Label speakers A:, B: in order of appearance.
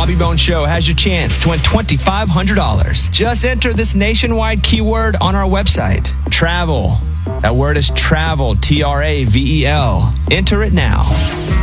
A: Bobby Bones Show has your chance to win $2,500. Just enter this nationwide keyword on our website. Travel. That word is travel, Travel. Enter it now.